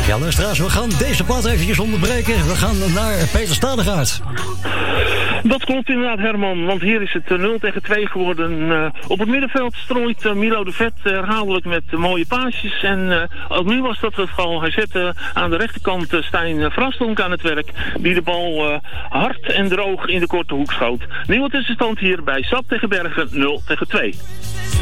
Ja, luisteraars, we gaan deze plaat eventjes onderbreken. We gaan naar Peter Stadegaard. Dat klopt inderdaad, Herman, want hier is het 0-2 geworden. Op het middenveld strooit Milo de Vet herhaaldelijk met mooie paasjes. En ook nu was dat het geval. Hij zette aan de rechterkant Stijn Vrastonk aan het werk, die de bal hard en droog in de korte hoek schoot. Nieuwe tussenstand hier bij SAP tegen Bergen 0-2.